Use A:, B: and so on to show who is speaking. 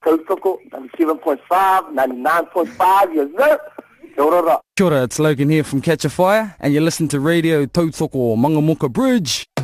A: Tautoko, 97.5, 99.5, yes sir. Kia ora.
B: Kia ora, it's Logan here from Catch a Fire, and you listen to Radio Tautoko Mangamuka Bridge.